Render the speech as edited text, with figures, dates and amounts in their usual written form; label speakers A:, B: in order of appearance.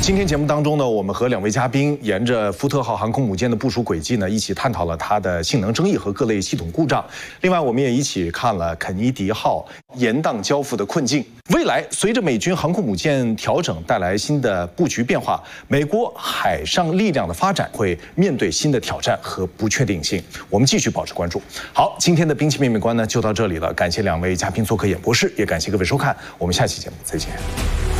A: 今天节目当中呢，我们和2位嘉宾沿着福特号航空母舰的部署轨迹呢，一起探讨了它的性能争议和各类系统故障。另外，我们也一起看了肯尼迪号延宕交付的困境。未来随着美军航空母舰调整带来新的布局变化，美国海上力量的发展会面对新的挑战和不确定性。我们继续保持关注。好，今天的兵器面面观呢就到这里了，感谢2位嘉宾做客演播室，也感谢各位收看，我们下期节目再见。